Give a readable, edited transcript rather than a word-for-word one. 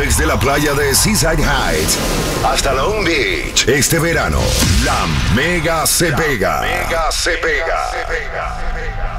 Desde la playa de Seaside Heights hasta Long Beach. Este verano, la Mega se pega. Mega se pega.